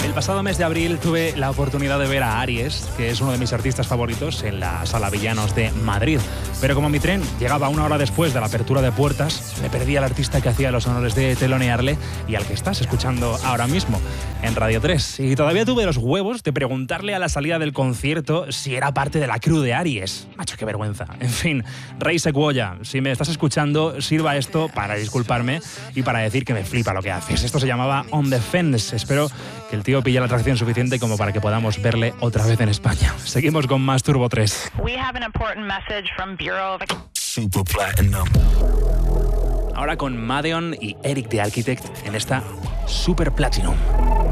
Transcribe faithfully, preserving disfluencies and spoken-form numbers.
El pasado mes de abril tuve la oportunidad de ver a Aries, que es uno de mis artistas favoritos, en la Sala Villanos de Madrid. Pero como mi tren llegaba una hora después de la apertura de puertas, me perdí al artista que hacía los honores de telonearle y al que estás escuchando ahora mismo en Radio tres. Y todavía tuve los huevos de preguntarle a la salida del concierto si era parte de la crew de Aries. Macho, qué vergüenza. En fin, Rey Sequoia, si me estás escuchando, sirva esto para disculparme y para decir que me flipa lo que haces. Esto se llamaba On the Fence. Espero que el tío pille la atracción suficiente como para que podamos verle otra vez en España. Seguimos con más Turbo tres. We have an important message from Bureau of... Super Platinum. Ahora con Madeon y Eric the Architect en esta Super Platinum.